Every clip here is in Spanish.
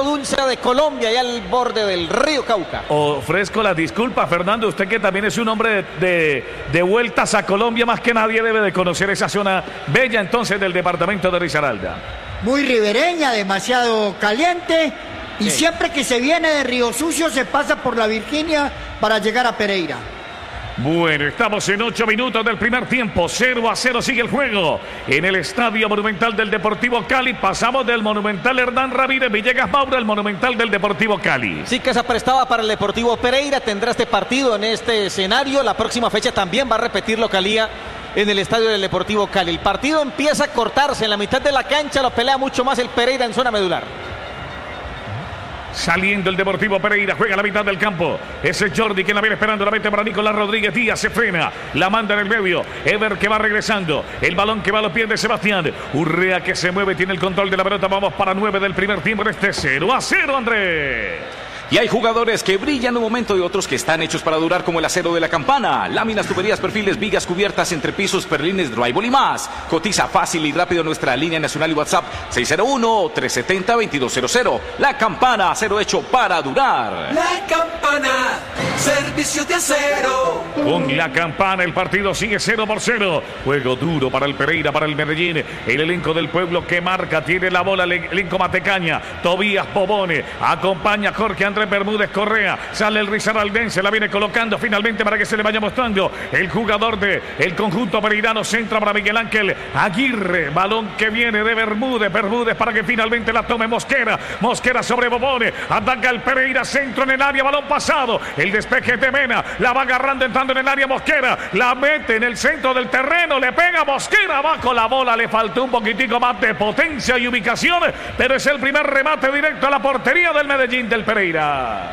fresquito dulce de Colombia, allá al borde del río Cauca. Ofrezco la disculpa, Fernando, usted que también es un hombre de vueltas a Colombia, más que nadie debe de conocer esa zona bella entonces del departamento de Risaralda. Muy ribereña, demasiado caliente, y siempre que se viene de Río Sucio se pasa por la Virginia para llegar a Pereira. Bueno, estamos en 8 minutos del primer tiempo. 0-0 sigue el juego en el Estadio Monumental del Deportivo Cali. Pasamos del Monumental Hernán Ramírez Villegas Maura al Monumental del Deportivo Cali. Sí, que se prestaba para el Deportivo Pereira. Tendrá este partido en este escenario. La próxima fecha también va a repetir localía en el estadio del Deportivo Cali. El partido empieza a cortarse en la mitad de la cancha. Lo pelea mucho más el Pereira en zona medular. Saliendo el Deportivo Pereira, juega a la mitad del campo. Ese es Jordi quien la viene esperando, la mete para Nicolás Rodríguez Díaz, se frena, la manda en el medio. Ever que va regresando, el balón que va a los pies de Sebastián. Urrea que se mueve, tiene el control de la pelota. Vamos para 9 del primer tiempo en este 0-0, Andrés. Y hay jugadores que brillan un momento y otros que están hechos para durar, como el acero de la Campana. Láminas, tuberías, perfiles, vigas, cubiertas, entrepisos, perlines, drywall y más. Cotiza fácil y rápido nuestra línea nacional y WhatsApp 601-370-2200. La Campana, acero hecho para durar. La Campana, servicios de acero. Con la Campana el partido sigue 0-0. Juego duro para el Pereira, para el Medellín. El elenco del pueblo que marca, tiene la bola el elenco Matecaña. Tobías Bobone, acompaña Jorge Andrés Bermúdez Correa, sale el risaraldense, la viene colocando finalmente para que se le vaya mostrando el jugador del conjunto pereirano. Centra para Miguel Ángel Aguirre, balón que viene de Bermúdez para que finalmente la tome Mosquera sobre Bobone, ataca el Pereira, centro en el área, balón pasado, el despeje de Mena, la va agarrando, entrando en el área Mosquera, la mete en el centro del terreno, le pega Mosquera, va con la bola, le faltó un poquitico más de potencia y ubicación, pero es el primer remate directo a la portería del Medellín del Pereira.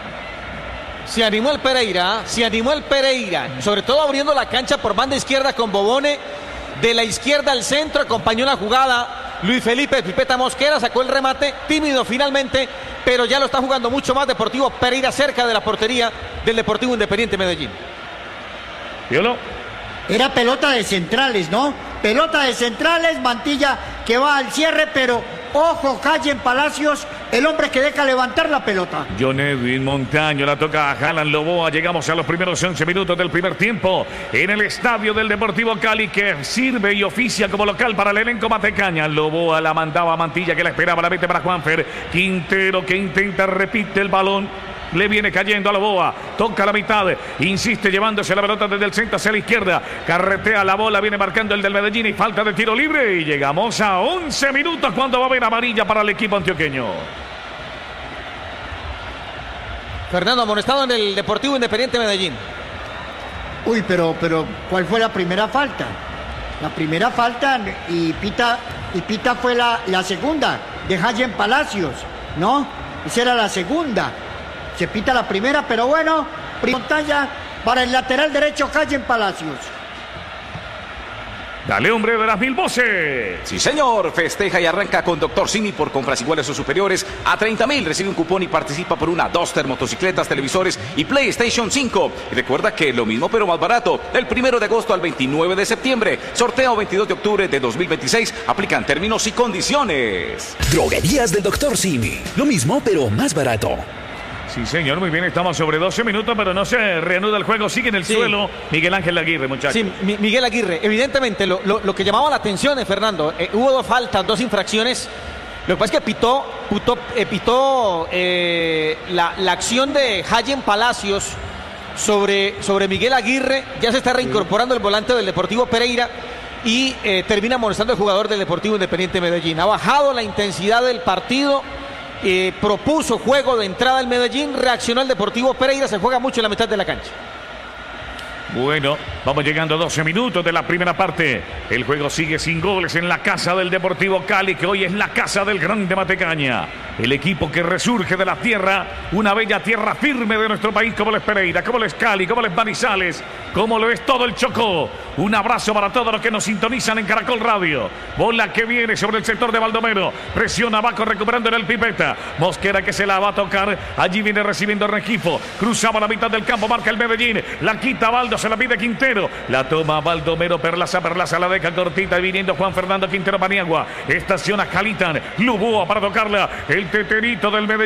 Se animó el Pereira, sobre todo abriendo la cancha por banda izquierda con Bobone, de la izquierda al centro, acompañó la jugada Luis Felipe Pipeta Mosquera, sacó el remate, tímido finalmente, pero ya lo está jugando mucho más Deportivo Pereira cerca de la portería del Deportivo Independiente Medellín. ¿Violo? Era pelota de centrales, ¿no? Pelota de centrales, Mantilla que va al cierre, pero ojo, Calle en Palacios, el hombre que deja levantar la pelota. John Edwin Montaño, la toca a Jalan Loboa. Llegamos a los primeros 11 minutos del primer tiempo en el estadio del Deportivo Cali, que sirve y oficia como local para el elenco Matecaña. Loboa la mandaba a Mantilla, que la esperaba, la mete para Juanfer Quintero, que intenta, repite el balón. Le viene cayendo a Loboa, toca la mitad, insiste llevándose la pelota desde el centro hacia la izquierda, carretea la bola, viene marcando el del Medellín y falta de tiro libre, y llegamos a 11 minutos cuando va a haber amarilla para el equipo antioqueño. Fernando, amonestado en el Deportivo Independiente Medellín. Uy, pero ¿cuál fue la primera falta? La primera falta y pita fue la segunda de Jayen Palacios, ¿no? Esa era la segunda. Se pita la primera, pero bueno, pantalla para el lateral derecho, Jayen Palacios. Dale, hombre de las 1000 voces. Sí, señor. Festeja y arranca con Dr. Simi por compras iguales o superiores a 30,000. Recibe un cupón y participa por una, Duster, motocicletas, televisores y PlayStation 5. Y recuerda que lo mismo pero más barato. Del 1 de agosto al 29 de septiembre. Sorteo 22 de octubre de 2026. Aplican términos y condiciones. Droguerías del Dr. Simi. Lo mismo pero más barato. Sí, señor, muy bien, estamos sobre 12 minutos, pero no se reanuda el juego, sigue en el suelo Miguel Ángel Aguirre, muchachos. Sí, Miguel Aguirre, evidentemente, lo que llamaba la atención, Fernando, hubo 2 faltas, 2 infracciones. Lo que pasa es que pitó la acción de Jayen Palacios sobre Miguel Aguirre. Ya se está reincorporando el volante del Deportivo Pereira y termina amonestando el jugador del Deportivo Independiente Medellín. Ha bajado la intensidad del partido. Propuso juego de entrada al Medellín, reaccionó el Deportivo Pereira, se juega mucho en la mitad de la cancha. Bueno, vamos llegando a 12 minutos de la primera parte. El juego sigue sin goles en la casa del Deportivo Cali, que hoy es la casa del Grande Matecaña. El equipo que resurge de la tierra, una bella tierra firme de nuestro país, como lo es Pereira, como lo es Cali, como lo es Manizales, como lo es todo el Chocó. Un abrazo para todos los que nos sintonizan en Caracol Radio. Bola que viene sobre el sector de Baldomero. Presiona abajo, recuperando en el Pipeta. Mosquera que se la va a tocar. Allí viene recibiendo Rengifo. Cruzaba la mitad del campo, marca el Medellín. La quita Baldo, se la pide Quintero. La toma Baldomero, Perlaza la deja cortita. Y viniendo Juan Fernando Quintero Paniagua. Estaciona Calitan. Luboa para tocarla. El teterito del Medellín.